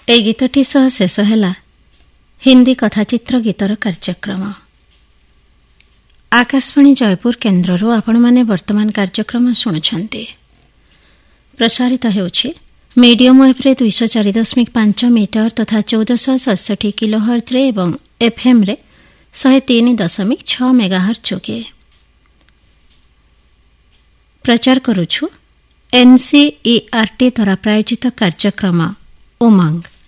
এই গীতটি সহ শেষ ହେଲା ହିନ୍ଦୀ କଥାଚିତ୍ର ଗୀତର କାର୍ଯ୍ୟକ୍ରମ। ଆକାଶବାଣୀ ଜୟପୁର କେନ୍ଦ୍ରରୁ ଆପଣମାନେ ବର୍ତ୍ତମାନ କାର୍ଯ୍ୟକ୍ରମ ଶୁଣୁଛନ୍ତି। ପ୍ରସାରିତ ହେଉଛି ମିଡିୟମ ୱେଭ୍ରେ 204.5 ମିଟର ତଥା 1467 କିଲୋହର୍ଟ୍ଜରେ ଏବଂ ଏଫ୍ଏମ୍ରେ 103.6 ମେଗାହର୍ଟ୍ଜ ଯୋଗେ। ପ୍ରଚାର କରୁଛୁ ଏନ୍ସିଇଆର୍ଟି ଦ୍ୱାରା ପ୍ରାୟୋଜିତ କାର୍ଯ୍ୟକ୍ରମ ଉମଙ୍ଗ।